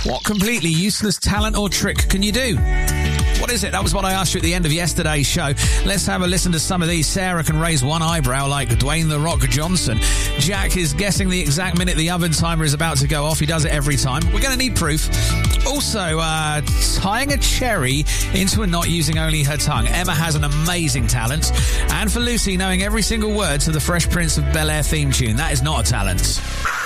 What completely useless talent or trick can you do? What is it? That was what I asked you at the end of yesterday's show. Let's have a listen to some of these. Sarah can raise one eyebrow like Dwayne The Rock Johnson. Jack is guessing the exact minute the oven timer is about to go off. He does it every time. We're going to need proof. Also, tying a cherry into a knot using only her tongue. Emma has an amazing talent. And for Lucy, knowing every single word to the Fresh Prince of Bel-Air theme tune. That is not a talent.